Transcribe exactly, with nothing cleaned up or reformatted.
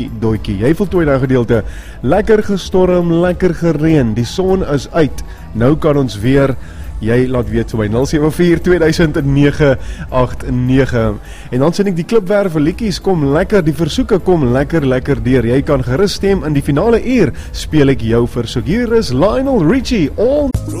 Doetjie, jy voltooi nou gedeelte. Lekker gestorm, lekker gereën, die son is uit. Nou kan ons weer, jy laat weet so by nul sewe vier twee nege agt nege. En dan sien ek die klipwerwe liedjies kom lekker, die versoeke kom lekker lekker deur. Jy kan gerus stem in die finale uur, speel ek jou versoek. Hier is Lionel Richie, All